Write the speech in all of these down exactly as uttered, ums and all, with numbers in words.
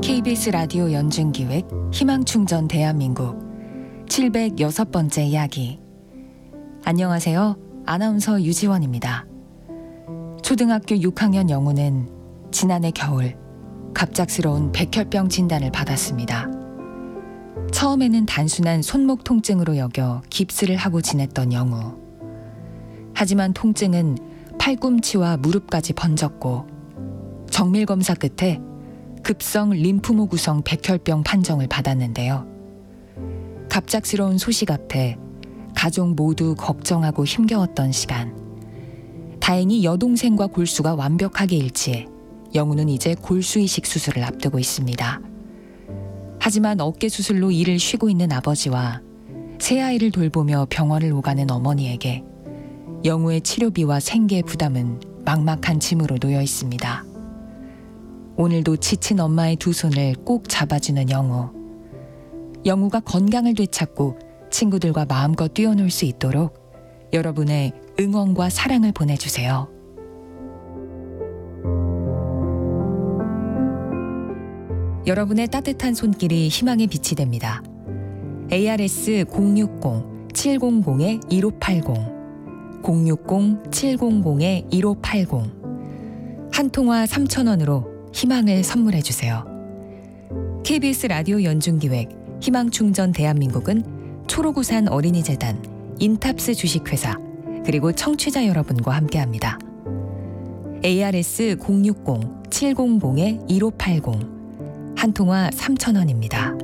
케이비에스 라디오 연중기획 희망충전 대한민국 칠백육 번째 이야기. 안녕하세요. 아나운서 유지원입니다. 초등학교 육 학년 영우는 지난해 겨울 갑작스러운 백혈병 진단을 받았습니다. 처음에는 단순한 손목 통증으로 여겨 깁스를 하고 지냈던 영우. 하지만 통증은 팔꿈치와 무릎까지 번졌고 정밀 검사 끝에 급성 림프모 구성 백혈병 판정을 받았는데요. 갑작스러운 소식 앞에 가족 모두 걱정하고 힘겨웠던 시간. 다행히 여동생과 골수가 완벽하게 일치해 영우는 이제 골수 이식 수술을 앞두고 있습니다. 하지만 어깨 수술로 일을 쉬고 있는 아버지와 새 아이를 돌보며 병원을 오가는 어머니에게 영우의 치료비와 생계 부담은 막막한 짐으로 놓여 있습니다. 오늘도 지친 엄마의 두 손을 꼭 잡아주는 영우. 영우가 건강을 되찾고 친구들과 마음껏 뛰어놀 수 있도록 여러분의 응원과 사랑을 보내주세요. 여러분의 따뜻한 손길이 희망의 빛이 됩니다. 에이아르에스 공육공 칠공공 일오팔공 공육공 칠공공 일오팔공 한 통화 삼천 원으로 희망을 선물해주세요. 케이비에스 라디오 연중기획 희망충전 대한민국은 초록우산 어린이재단, 인탑스 주식회사, 그리고 청취자 여러분과 함께합니다. 에이아르에스 공육공 칠공공 일오팔공 한 통화 삼천 원입니다.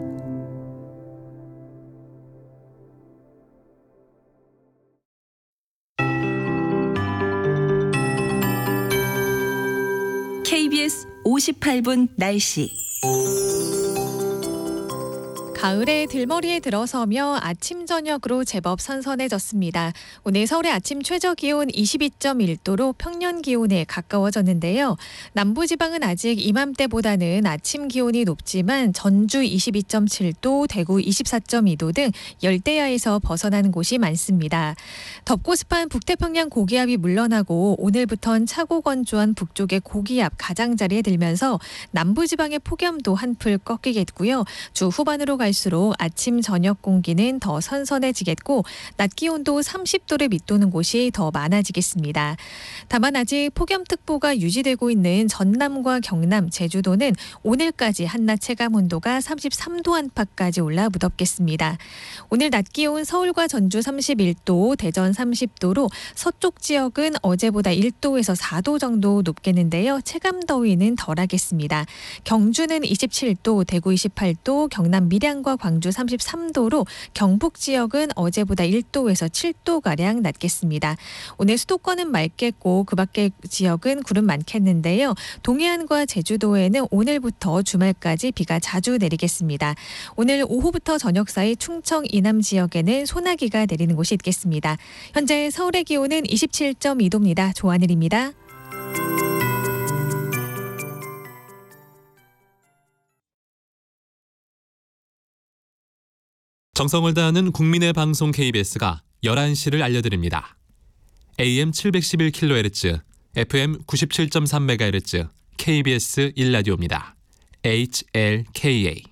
케이비에스 오십팔 분 날씨. 가을에 들머리에 들어서며 아침 저녁으로 제법 선선해졌습니다. 오늘 서울의 아침 최저 기온 이십이 점 일 도로 평년 기온에 가까워졌는데요. 남부지방은 아직 이맘때보다는 아침 기온이 높지만 전주 이십이 점 칠 도, 대구 이십사 점 이 도 등 열대야에서 벗어나는 곳이 많습니다. 덥고 습한 북태평양 고기압이 물러나고 오늘부턴 차고 건조한 북쪽의 고기압 가장자리에 들면서 남부지방의 폭염도 한풀 꺾이겠고요. 주 후반으로 갈 갈수록 아침 저녁 공기는 더 선선해지겠고 낮 기온도 삼십 도를 밑도는 곳이 더 많아지겠습니다. 다만 아직 폭염특보가 유지되고 있는 전남과 경남, 제주도는 오늘까지 한낮 체감 온도가 삼십삼 도 안팎까지 올라 무덥겠습니다. 오늘 낮 기온 서울과 전주 삼십일 도, 대전 삼십 도로 서쪽 지역은 어제보다 일 도에서 사 도 정도 높겠는데요. 체감 더위는 덜하겠습니다. 경주는 이십칠 도, 대구 이십팔 도, 경남 밀양 과 광주 삼십삼 도로 경북 지역은 어제보다 일 도에서 칠 도가량 낮겠습니다. 오늘 수도권은 맑겠고 그 밖의 지역은 구름 많겠는데요. 동해안과 제주도에는 오늘부터 주말까지 비가 자주 내리겠습니다. 오늘 오후부터 저녁 사이 충청 이남 지역에는 소나기가 내리는 곳이 있겠습니다. 현재 서울의 기온은 이십칠 점 이 도입니다. 조하늘입니다. 정성을 다하는 국민의 방송 케이비에스가 열한 시를 알려드립니다. 에이엠 칠백십일 킬로헤르츠, 에프엠 구십칠 점 삼 메가헤르츠, 케이비에스 일 라디오입니다. 에이치엘케이에이.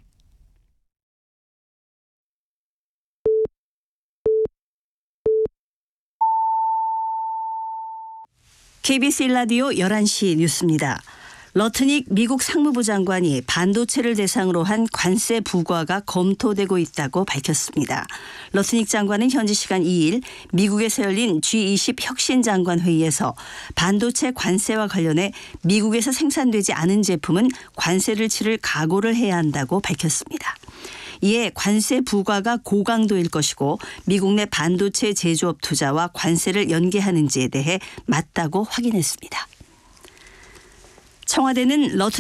케이비에스 일 라디오 열한 시 뉴스입니다. 러트닉 미국 상무부 장관이 반도체를 대상으로 한 관세 부과가 검토되고 있다고 밝혔습니다. 러트닉 장관은 현지 시간 이 일 미국에서 열린 지 이십 혁신장관 회의에서 반도체 관세와 관련해 미국에서 생산되지 않은 제품은 관세를 치를 각오를 해야 한다고 밝혔습니다. 이에 관세 부과가 고강도일 것이고 미국 내 반도체 제조업 투자와 관세를 연계하는지에 대해 맞다고 확인했습니다. 청와대는 러트